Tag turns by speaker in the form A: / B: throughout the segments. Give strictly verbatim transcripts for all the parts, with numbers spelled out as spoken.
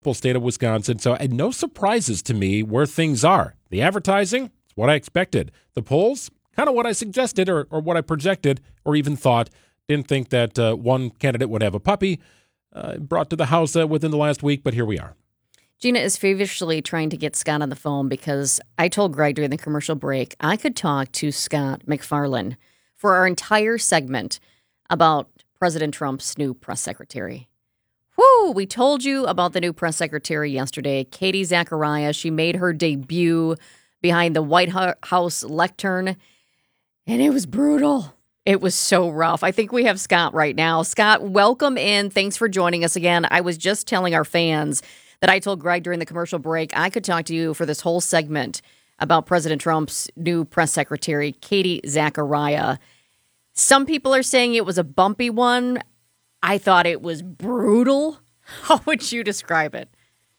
A: state of Wisconsin. So and no surprises to me where things are. The advertising, it's what I expected. The polls, kind of what I suggested or, or what I projected or even thought. Didn't think that uh, one candidate would have a puppy uh, brought to the House uh, within the last week, but here we are.
B: Gina is feverishly trying to get Scott on the phone because I told Greg during the commercial break I could talk to Scott MacFarlane for our entire segment about President Trump's new press secretary. Whoo! We told you about the new press secretary yesterday, Katie Zachariah. She made her debut behind the White House lectern, and it was brutal. It was so rough. I think we have Scott right now. Scott, welcome in. Thanks for joining us again. I was just telling our fans that I told Greg during the commercial break I could talk to you for this whole segment about President Trump's new press secretary, Katie Zachariah. Some people are saying it was a bumpy one. I thought it was brutal. How would you describe it?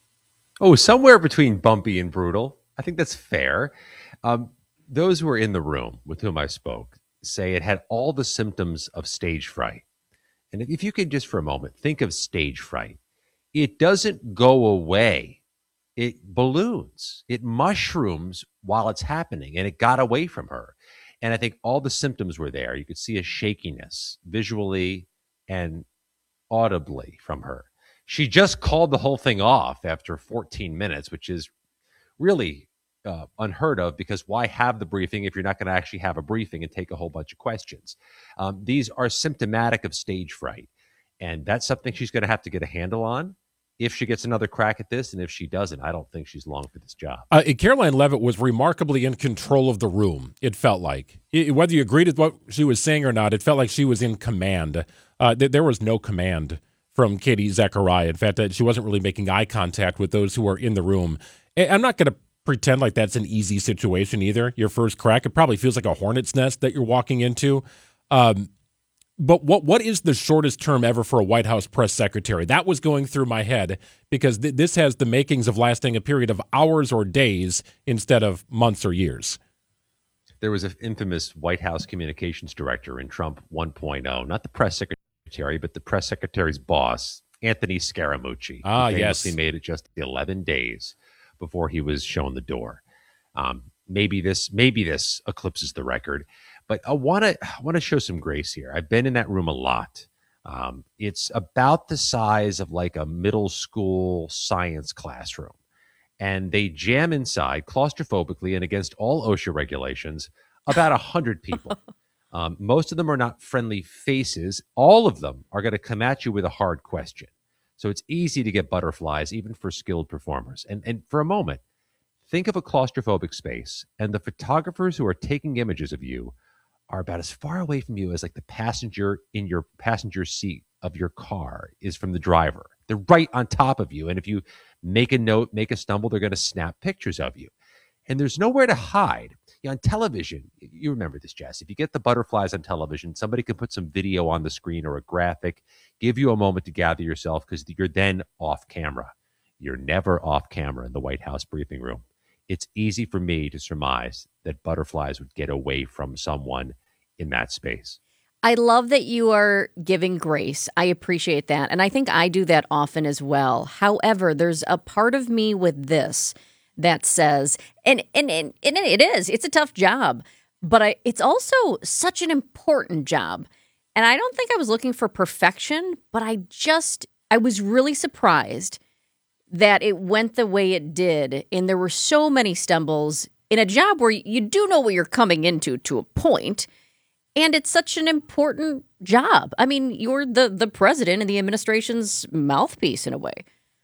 C: Oh, somewhere between bumpy and brutal. I think that's fair. Um, those who were in the room with whom I spoke say it had all the symptoms of stage fright. And if you could just for a moment think of stage fright, it doesn't go away. It balloons. It mushrooms while it's happening, and it got away from her. And I think all the symptoms were there. You could see a shakiness visually and audibly from her. She just called the whole thing off after fourteen minutes, which is really uh, unheard of, because why have the briefing if you're not going to actually have a briefing and take a whole bunch of questions? Um, these are symptomatic of stage fright, and that's something she's going to have to get a handle on if she gets another crack at this. And if she doesn't, I don't think she's long for this job.
A: Uh, Caroline Leavitt was remarkably in control of the room, it felt like. It, whether you agreed with what she was saying or not, it felt like she was in command. Uh, th- there was no command from Katie Zachariah. In fact, uh, she wasn't really making eye contact with those who were in the room. And I'm not going to pretend like that's an easy situation either. Your first crack, it probably feels like a hornet's nest that you're walking into. Um, but what what is the shortest term ever for a White House press secretary? That was going through my head, because th- this has the makings of lasting a period of hours or days instead of months or years.
C: There was an infamous White House communications director in Trump one point oh, not the press secretary, but the press secretary's boss, Anthony Scaramucci.
A: Ah,
C: who famously
A: yes.
C: made it just eleven days before he was shown the door. Um, maybe this maybe this eclipses the record, but I want to I want to show some grace here. I've been in that room a lot. Um, it's about the size of like a middle school science classroom, and they jam inside claustrophobically and against all OSHA regulations about a hundred people. Um, most of them are not friendly faces. All of them are going to come at you with a hard question. So it's easy to get butterflies, even for skilled performers. And and for a moment, think of a claustrophobic space, and the photographers who are taking images of you are about as far away from you as like the passenger in your passenger seat of your car is from the driver. They're right on top of you. And if you make a note, make a stumble, they're going to snap pictures of you. And there's nowhere to hide. You know, on television, you remember this, Jess. If you get the butterflies on television, somebody can put some video on the screen or a graphic, give you a moment to gather yourself, because you're then off camera. You're never off camera in the White House briefing room. It's easy for me to surmise that butterflies would get away from someone in that space.
B: I love that you are giving grace. I appreciate that. And I think I do that often as well. However, there's a part of me with this that says, and and, and, and it is, it's a tough job, but I, it's also such an important job. And I don't think I was looking for perfection, but I just, I was really surprised that it went the way it did. And there were so many stumbles in a job where you do know what you're coming into to a point. And it's such an important job. I mean, you're the, the president and the administration's mouthpiece in a way.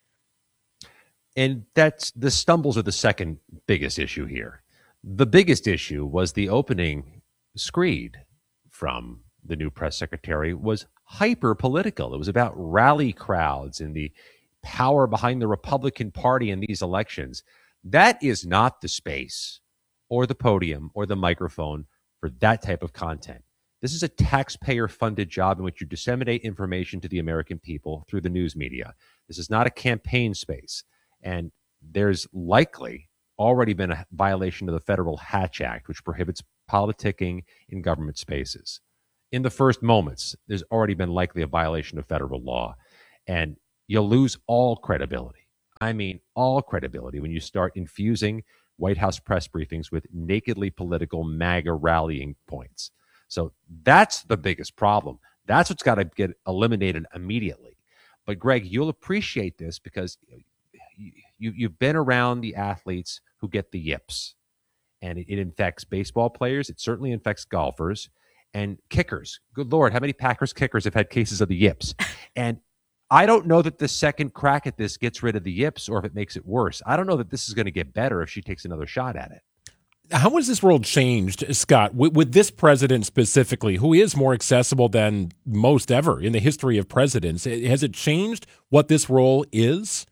C: And that's the stumbles are the second biggest issue here. The biggest issue was the opening screed from the new press secretary was hyper political. It was about rally crowds and the power behind the Republican Party in these elections. That is not the space or the podium or the microphone for that type of content. This is a taxpayer-funded job in which you disseminate information to the American people through the news media. This is not a campaign space. And there's likely already been a violation of the Federal Hatch Act, which prohibits politicking in government spaces. In the first moments, there's already been likely a violation of federal law, and you'll lose all credibility. I mean, all credibility when you start infusing White House press briefings with nakedly political MAGA rallying points. So that's the biggest problem. That's what's got to get eliminated immediately. But Greg, you'll appreciate this because you, you, you've been around the athletes who get the yips. And it, it infects baseball players. It certainly infects golfers and kickers. Good Lord, how many Packers kickers have had cases of the yips? And I don't know that the second crack at this gets rid of the yips or if it makes it worse. I don't know that this is going to get better if she takes another shot at it.
A: How has this world changed, Scott, with, with this president specifically, who is more accessible than most ever in the history of presidents? Has it changed what this role is?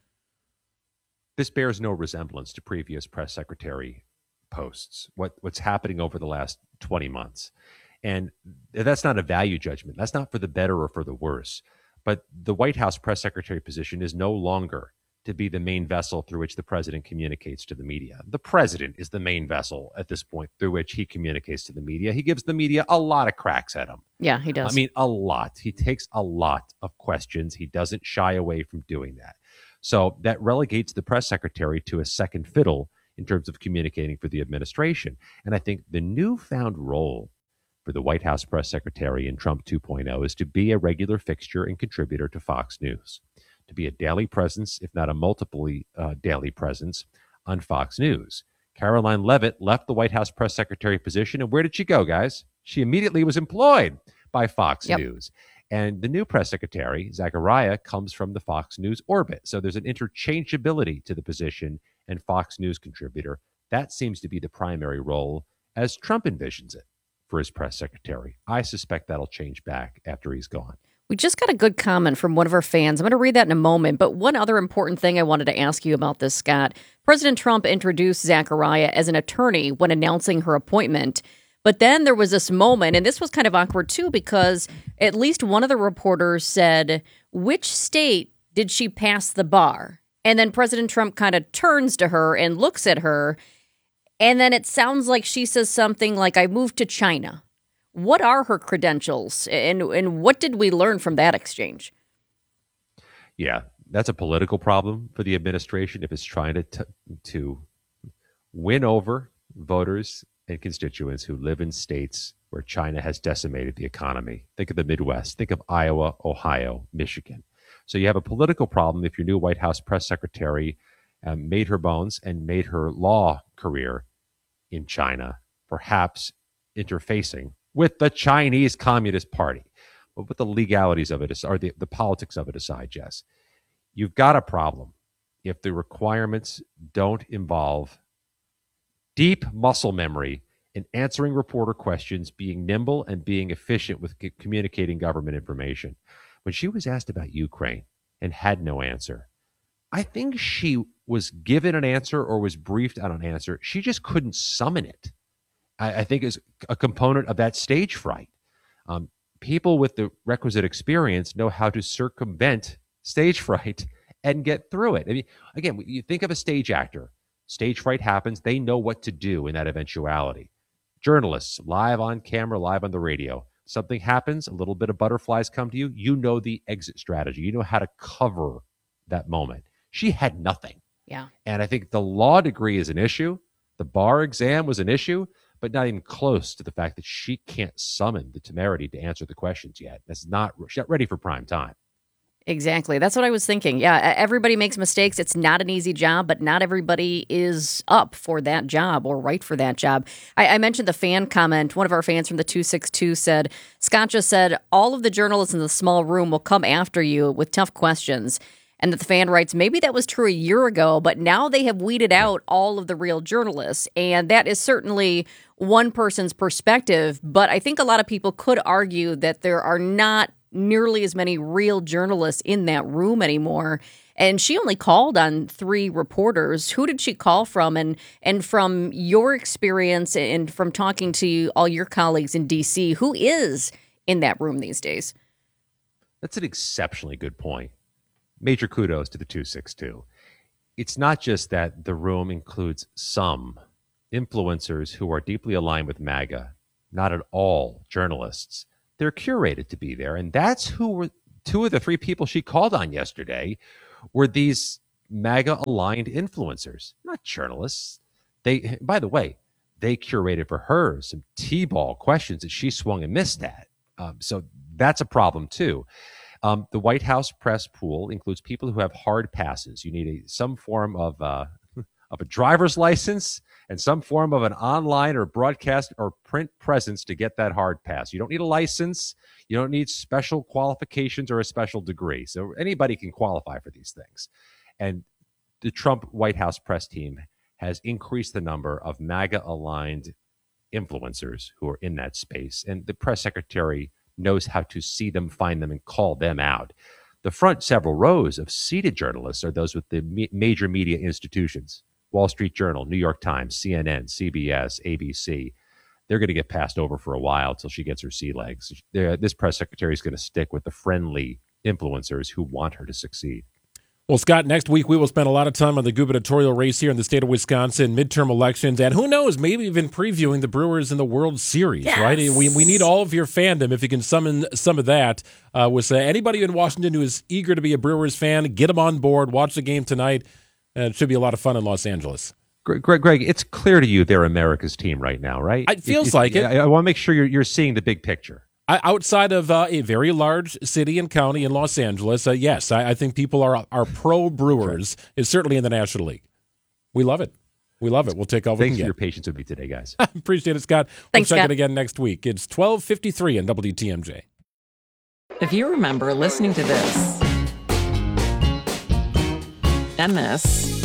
C: This bears no resemblance to previous press secretary posts, what, what's happening over the last twenty months. And that's not a value judgment. That's not for the better or for the worse. But the White House press secretary position is no longer to be the main vessel through which the president communicates to the media. The president is the main vessel at this point through which he communicates to the media. He gives the media a lot of cracks at him.
B: Yeah, he does.
C: I mean, a lot. He takes a lot of questions. He doesn't shy away from doing that. So that relegates the press secretary to a second fiddle in terms of communicating for the administration. And I think the newfound role for the White House press secretary in Trump two point oh is to be a regular fixture and contributor to Fox News, to be a daily presence, if not a multiple uh, daily presence, on Fox News. Caroline Leavitt left the White House press secretary position, and where did she go, guys? She immediately was employed by Fox yep. News. And the new press secretary, Zachariah, comes from the Fox News orbit. So there's an interchangeability to the position and Fox News contributor. That seems to be the primary role as Trump envisions it for his press secretary. I suspect that'll change back after he's gone.
B: We just got a good comment from one of our fans. I'm going to read that in a moment. But one other important thing I wanted to ask you about this, Scott. President Trump introduced Zachariah as an attorney when announcing her appointment. But then there was this moment, and this was kind of awkward too, because at least one of the reporters said, which state did she pass the bar? And then President Trump kind of turns to her and looks at her. And then it sounds like she says something like, I moved to China. What are her credentials? And, and what did we learn from that exchange?
C: Yeah, that's a political problem for the administration if it's trying to t- to win over voters and constituents who live in states where China has decimated the economy. Think of the Midwest. Think of Iowa, Ohio, Michigan. So you have a political problem if your new White House press secretary um, made her bones and made her law career in China, perhaps interfacing with the Chinese Communist Party. But with the legalities of it, or the, the politics of it aside, Jess, you've got a problem if the requirements don't involve deep muscle memory in answering reporter questions, being nimble, and being efficient with c- communicating government information. When she was asked about Ukraine and had no answer, I think she was given an answer or was briefed on an answer. She just couldn't summon it. I, I think is a component of that stage fright. Um, people with the requisite experience know how to circumvent stage fright and get through it. I mean, again, you think of a stage actor. Stage fright happens. They know what to do in that eventuality. Journalists, live on camera, live on the radio. Something happens, a little bit of butterflies come to you. You know the exit strategy. You know how to cover that moment. She had nothing.
B: Yeah.
C: And I think the law degree is an issue. The bar exam was an issue, but not even close to the fact that she can't summon the temerity to answer the questions yet. That's not, she's not ready for prime time.
B: Exactly. That's what I was thinking. Yeah, everybody makes mistakes. It's not an easy job, but not everybody is up for that job or right for that job. I, I mentioned the fan comment. One of our fans from the two six two said, Scott just said, all of the journalists in the small room will come after you with tough questions. And the fan writes, maybe that was true a year ago, but now they have weeded out all of the real journalists. And that is certainly one person's perspective. But I think a lot of people could argue that there are not nearly as many real journalists in that room anymore. And she only called on three reporters. Who did she call from? And and from your experience and from talking to all your colleagues in D C, who is in that room these days?
C: That's an exceptionally good point. Major kudos to the two six two. It's not just that the room includes some influencers who are deeply aligned with MAGA, not at all journalists. They're curated to be there. And that's who were two of the three people she called on yesterday were these MAGA-aligned influencers, not journalists. They, by the way, they curated for her some T-ball questions that she swung and missed at. Um, so that's a problem too. Um, the White House press pool includes people who have hard passes. You need a, some form of uh, of a driver's license and some form of an online or broadcast or print presence to get that hard pass. You don't need a license. You don't need special qualifications or a special degree. So anybody can qualify for these things. And the Trump White House press team has increased the number of MAGA-aligned influencers who are in that space. And the press secretary knows how to see them, find them, and call them out. The front several rows of seated journalists are those with the me- major media institutions: Wall Street Journal, New York Times, C N N, C B S, A B C. They're going to get passed over for a while until she gets her sea legs. They're, this press secretary is going to stick with the friendly influencers who want her to succeed.
A: Well, Scott, next week we will spend a lot of time on the gubernatorial race here in the state of Wisconsin, midterm elections, and who knows, maybe even previewing the Brewers in the World Series,
B: yes.
A: right? We we need all of your fandom if you can summon some of that. Uh, with uh, anybody in Washington who is eager to be a Brewers fan, get them on board, watch the game tonight. Uh, it should be a lot of fun in Los Angeles.
C: Greg, Greg, it's clear to you they're America's team right now, right?
A: It feels
C: it,
A: like it.
C: I, I want to make sure you're, you're seeing the big picture.
A: I, outside of uh, a very large city and county in Los Angeles, uh, yes, I, I think people are are pro Brewers. Sure. Is certainly in the National League. We love it. We love it. We'll take all we
C: Thanks
A: can
C: for
A: get.
C: your patience with me today, guys.
A: Appreciate it, Scott.
B: Thanks,
A: we'll check
B: Scott.
A: it again next week. It's twelve fifty-three on W T M J.
D: If you remember listening to this and this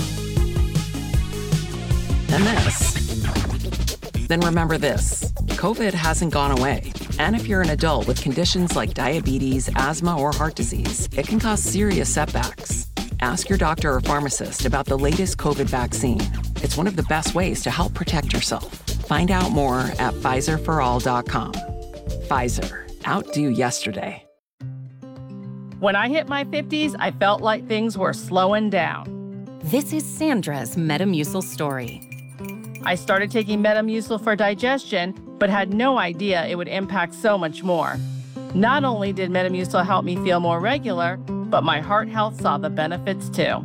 D: and this, then remember this. COVID hasn't gone away. And if you're an adult with conditions like diabetes, asthma, or heart disease, it can cause serious setbacks. Ask your doctor or pharmacist about the latest COVID vaccine. It's one of the best ways to help protect yourself. Find out more at Pfizer for all dot com. Pfizer. Outdo yesterday.
E: When I hit my fifties, I felt like things were slowing down.
F: This is Sandra's Metamucil story.
E: I started taking Metamucil for digestion, but had no idea it would impact so much more. Not only did Metamucil help me feel more regular, but my heart health saw the benefits too.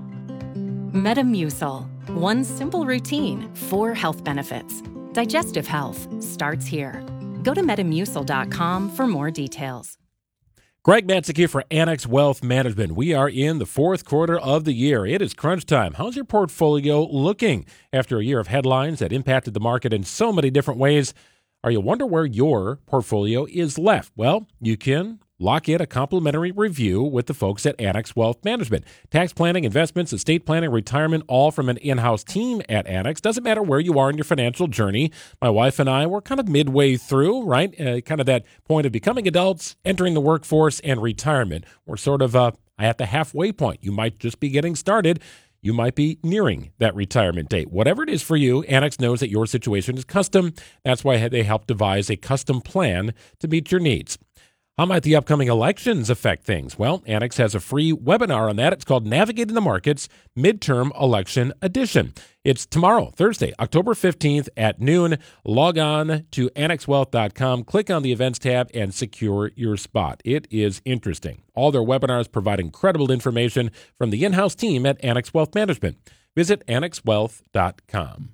F: Metamucil. One simple routine, four health benefits. Digestive health starts here. Go to metamucil dot com for more details.
A: Greg Matzek here for Annex Wealth Management. We are in the fourth quarter of the year. It is crunch time. How's your portfolio looking after a year of headlines that impacted the market in so many different ways? Are you wonder where your portfolio is left? Well, you can lock in a complimentary review with the folks at Annex Wealth Management. Tax planning, investments, estate planning, retirement, all from an in-house team at Annex. Doesn't matter where you are in your financial journey. My wife and I were kind of midway through, right? Uh, kind of that point of becoming adults, entering the workforce, and retirement. We're sort of uh, at the halfway point. You might just be getting started. You might be nearing that retirement date. Whatever it is for you, Annex knows that your situation is custom. That's why they help devise a custom plan to meet your needs. How might the upcoming elections affect things? Well, Annex has a free webinar on that. It's called Navigating the Markets Midterm Election Edition. It's tomorrow, Thursday, October fifteenth at noon. Log on to annex wealth dot com, click on the events tab, and secure your spot. It is interesting. All their webinars provide incredible information from the in-house team at Annex Wealth Management. Visit annex wealth dot com.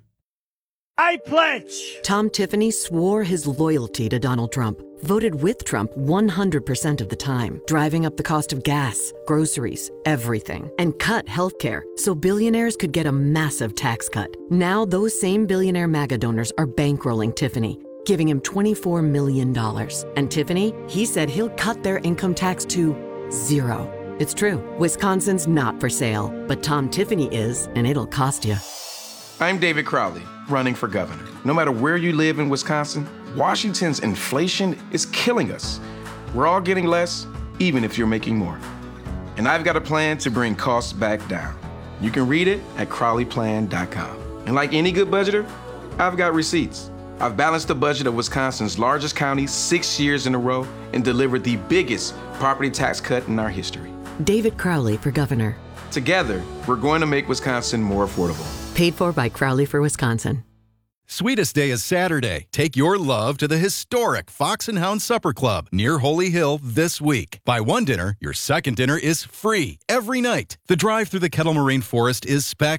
G: I pledge!
H: Tom Tiffany swore his loyalty to Donald Trump, voted with Trump one hundred percent of the time, driving up the cost of gas, groceries, everything, and cut healthcare so billionaires could get a massive tax cut. Now those same billionaire MAGA donors are bankrolling Tiffany, giving him twenty-four million dollars. And Tiffany, he said he'll cut their income tax to zero. It's true. Wisconsin's not for sale, but Tom Tiffany is, and it'll cost you.
I: I'm David Crowley, running for governor. No matter where you live in Wisconsin, Washington's inflation is killing us. We're all getting less, even if you're making more. And I've got a plan to bring costs back down. You can read it at crowley plan dot com. And like any good budgeter, I've got receipts. I've balanced the budget of Wisconsin's largest county six years in a row and delivered the biggest property tax cut in our history.
H: David Crowley for governor.
I: Together, we're going to make Wisconsin more affordable.
H: Paid for by Crowley for Wisconsin.
J: Sweetest Day is Saturday. Take your love to the historic Fox and Hound Supper Club near Holy Hill this week. Buy one dinner, your second dinner is free every night. The drive through the Kettle Moraine Forest is spectacular.